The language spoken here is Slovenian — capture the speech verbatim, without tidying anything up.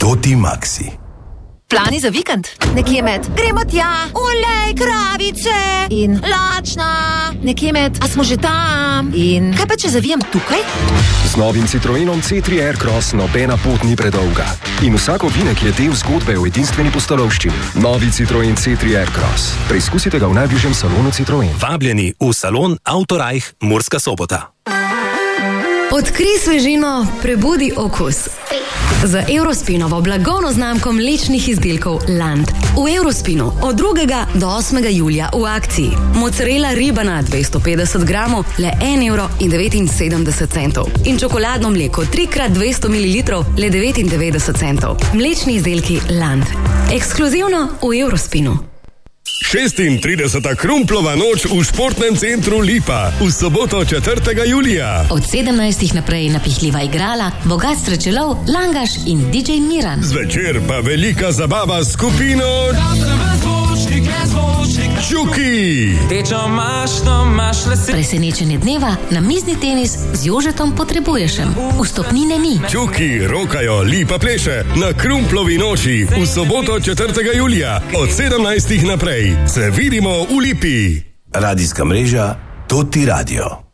Toti Maxi. Plani za vikend? Nekje med gremo tja, olej, kravice in lačna. Nekje med, a smo že tam? In kaj pa, če zavijem tukaj? Z novim Citroenom C tri Aircross nobena pot ni predolga. In vsak ovinek je del zgodbe o edinstveni pustolovščini. Novi Citroen C tri Aircross. Preizkusite ga v najbližjem salonu Citroen. Vabljeni v salon Autorajh Murska Sobota. Odkrij svežino, prebudi okus. Z Eurospinovo blagovno znamko mlečnih izdelkov Land. V Eurospinu od drugega do osmega julija v akciji. Mozzarella ribana dvesto petdeset gramov, le en evro in devetinsedemdeset centov. In čokoladno mleko tri krat dvesto mililitrov, le devetindevetdeset centov. Mlečni izdelki Land. Ekskluzivno v Eurospinu. šestintrideseta Krumplova noč v športnem centru Lipa v soboto četrtega julija. Od sedemnajstih naprej napihljiva igrala, bogat strečelov, Langaš in D J Miran. Zvečer pa velika zabava s skupino Čuki. Presenečenje dneva, namizni tenis z Jožetom Potrebuješem. Vstopnine ni. Čuki rokajo, Lipa pleše na Krumplovi noči v soboto četrtega julija od sedemnajstih naprej. Se vidimo v Lipi. Radijska mreža Toti Radio.